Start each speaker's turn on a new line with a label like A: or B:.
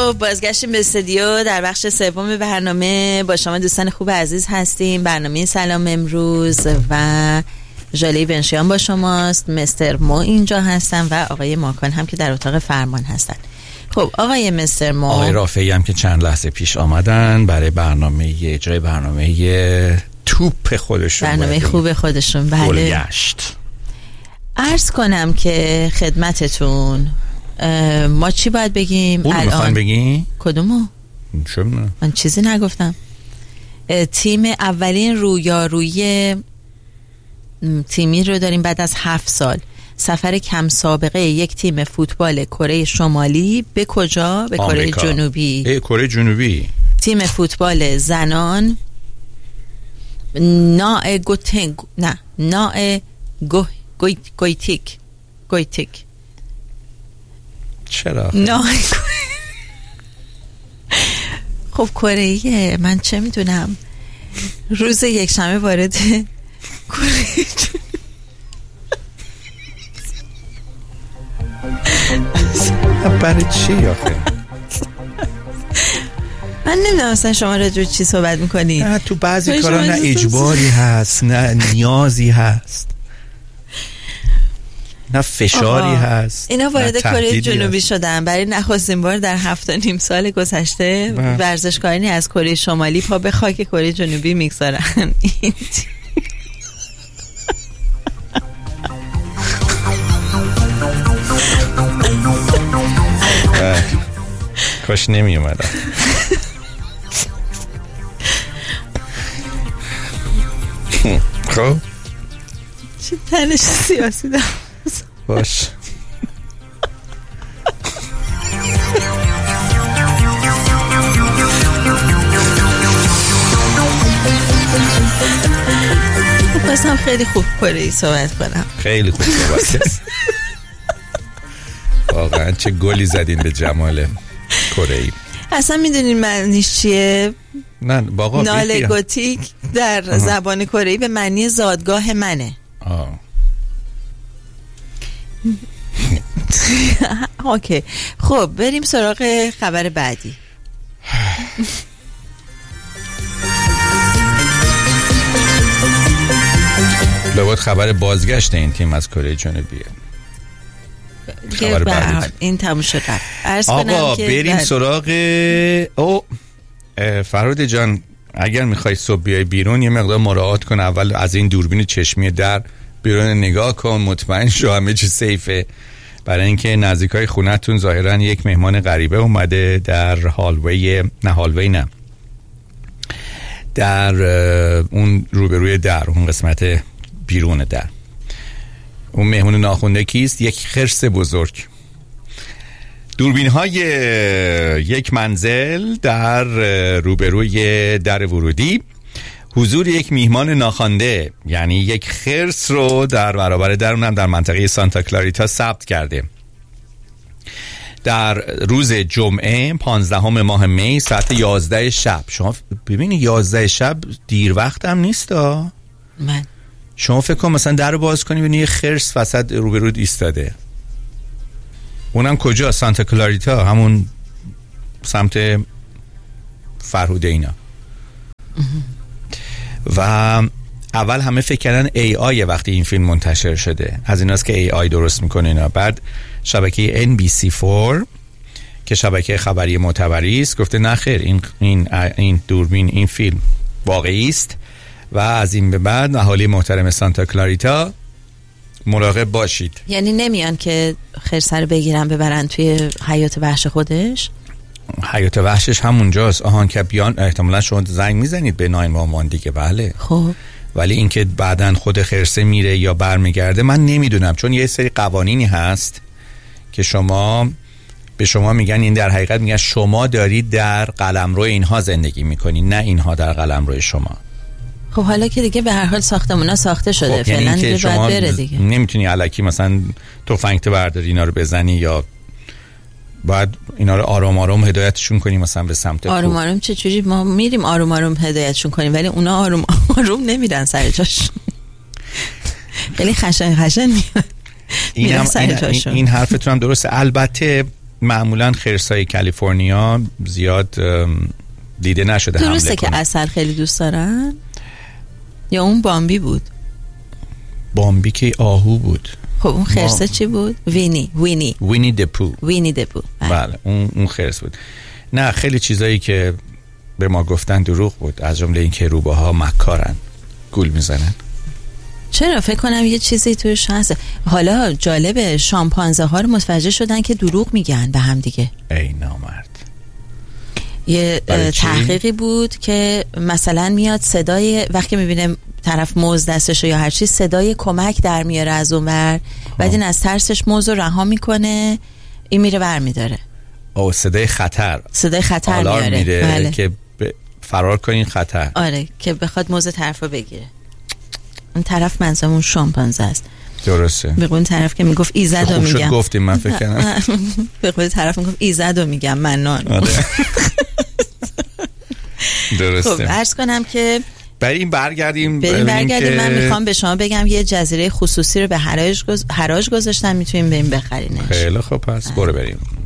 A: خب بازگشتیم به استودیو در بخش سوم برنامه. با شما دوستان خوب عزیز هستیم. برنامه سلام امروز و ژاله ونشیان با شماست. مستر مو اینجا هستن و آقای ماکان هم که در اتاق فرمان هستن. خب آقای مستر مو،
B: آقای رافعی هم که چند لحظه پیش آمدن برای برنامه اجرای برنامه توپ خودشون،
A: برنامه خوب خودشون. بله
B: گلگشت.
A: عرض کنم که خدمتتون ما چی باید بگیم
B: الان؟ میخواین بگیم؟
A: کدومو؟
B: چمونه؟
A: من چیزی نگفتم. تیم اولین رویارویی تیمی رو داریم بعد از 7 سال. سفر کم سابقه یک تیم فوتبال کره شمالی به کجا؟ به کره جنوبی.
B: کره جنوبی.
A: تیم فوتبال زنان گویتیک.
B: چرا؟
A: خب کره‌ایه، من چه میدونم. روز یکشنبه وارد کره.
B: برای چی آخه؟
A: من نمیدونم اصلا شما راجع به چی صحبت میکنی.
B: نه تو بعضی کارا نه اجباری هست نه نیازی هست نه فشاری هست.
A: اینا وارد کره جنوبی شدن برای نخستین بار در 7.5 سال گذشته. ورزشکارانی از کره شمالی پا به خاک کره جنوبی میگذارن.
B: کاش نمی اومدم. خب
A: چه تنش سیاسی دارم.
B: باش.
A: بازم خیلی خوب کره‌ای صحبت کنم.
B: خیلی خوب صحبت کنم. واقعا چه گلی زدین به جمال کره‌ای.
A: اصلا میدونین معنیش چیه؟
B: نه باقا
A: نالگوتیک در زبان کره‌ای به معنی زادگاه منه. اوکی خب بریم سراغ خبر بعدی.
B: لابد خبر بازگشت این تیم از کره جنوبیه. خبر بعدی
A: این تموم شد.
B: آقا بریم سراغ فرهاد جان، اگر میخوای صبح بیای بیرون یه مقدار مراعات کن. اول از این دوربین چشمی در بیرون نگاه کن، مطمئن شو همه چی سیفه. برای اینکه نزدیکای خونتون ظاهرا یک مهمان غریبه اومده در هالوی در اون روبروی در، اون قسمت بیرون در. اون مهمون ناخونده کیست؟ یک خرس بزرگ. دوربین های یک منزل در روبروی در ورودی حضور یک میهمان ناخوانده یعنی یک خرس رو در برابر در، اونم در منطقه سانتا کلاریتا ثبت کرده. در روز جمعه 15 ماه می ساعت 11 شب. شما ببینی 11 شب دیر وقت هم نیست ها.
A: من
B: شما فکر کن مثلا در رو باز کنی ببینی یه خرس وسط روبرود ایستاده. اونم کجا؟ سانتا کلاریتا، همون سمت فرهوده اینا. و اول همه فکر کردن AI وقتی این فیلم منتشر شده، از ایناست که AI درست میکنه اینا. بعد شبکه NBC4 که شبکه خبری معتبری است گفته نه خیر، این دوربین، این فیلم واقعی است و از این به بعد اهالی محترم سانتا کلاریتا مراقب باشید.
A: یعنی نمیان که خرسه رو بگیرن ببرن توی حیات وحش خودش؟
B: حیات وحشش همونجاست. آهان که بیان احتمالا شما زنگ میزنید به 911 دیگه. بله
A: خب
B: ولی اینکه بعدن خود خرسه میره یا برمیگرده من نمیدونم، چون یه سری قوانینی هست که به شما میگن، این در حقیقت میگن شما دارید در قلمرو اینها زندگی میکنید نه اینها در قلمرو شما.
A: خب حالا که دیگه به هر حال ساختمونا ساخته شده،
B: خب
A: فعلا دیگه
B: شما
A: باید بره دیگه.
B: نمیتونی الکی مثلا تفنگ برداری اینا رو بزنی، یا باید اینا رو آروم آروم هدایتشون کنیم مثلا به سمت خوب.
A: آروم آروم چجوری؟ ما میریم آروم آروم هدایتشون کنیم ولی اونا آروم آروم نمیرن سر جاشون. خیلی خشن میاد.
B: این حرفتون هم درسته. البته معمولا خرسای کالیفرنیا زیاد دیده نشده حمله کنه.
A: درسته که عسل خیلی دوست دارن؟ یا اون بامبی بود؟
B: بامبی که آهو بود.
A: خب اون خرسه چی بود؟ وینی دپو.
B: بله اون خرس بود. نه خیلی چیزایی که به ما گفتن دروغ بود، از جمله این که روباها مکارن، گول میزنن.
A: چرا؟ فکر کنم یه چیزی توش هست. حالا جالبه شامپانزه ها رو متوجه شدن که دروغ میگن به هم دیگه.
B: ای نامرد.
A: یه تحقیقی بود که مثلا میاد صدای وقتی میبینه طرف موز دستشه یا هر چیز، صدای کمک در میاره از اون ور، بعد این از ترسش موز رو رها میکنه، این میره ور میداره.
B: او صدای خطر میاره.
A: بله.
B: که فرار کنین خطر.
A: آره که بخواد موز طرف رو بگیره. اون طرف منظورمون شامپانزه است.
B: درسته.
A: به قول طرف که میگفت ایزد رو میگم.
B: خوب شد گفتیم، من فکر کنم.
A: به قول طرف میگفت ایزد رو میگم منان.
B: آره. درسته.
A: خب عرض کنم که
B: بریم برگردیم.
A: من میخوام به شما بگم یه جزیره خصوصی رو به حراج گذاشتن، میتونیم بریم بخرینش.
B: خیلی خب پس برو بریم.